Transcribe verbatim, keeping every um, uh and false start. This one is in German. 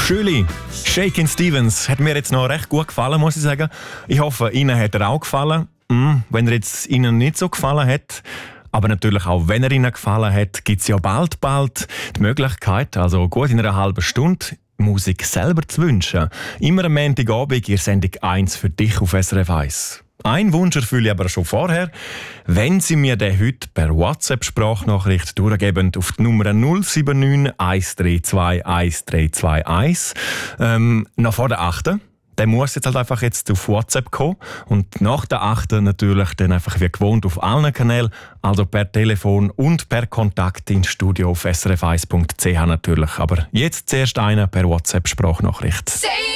Schöli, Shakin' Stevens, hat mir jetzt noch recht gut gefallen, muss ich sagen. Ich hoffe, Ihnen hat er auch gefallen. Mm, wenn er jetzt Ihnen nicht so gefallen hat, aber natürlich auch, wenn er Ihnen gefallen hat, gibt es ja bald, bald die Möglichkeit, also gut in einer halben Stunde, Musik selber zu wünschen. Immer am Montagabend in Sendung eins für dich auf S R F eins. Ein Wunsch erfülle ich aber schon vorher. Wenn Sie mir den heute per WhatsApp-Sprachnachricht durchgeben auf die Nummer null sieben neun eins drei zwei eins drei zwei eins, ähm, noch vor der achten Der muss jetzt halt einfach jetzt auf WhatsApp kommen und nach der achten natürlich dann einfach wie gewohnt auf allen Kanälen, also per Telefon und per Kontakt ins Studio auf s r f eins punkt c h natürlich. Aber jetzt zuerst einer per WhatsApp-Sprachnachricht.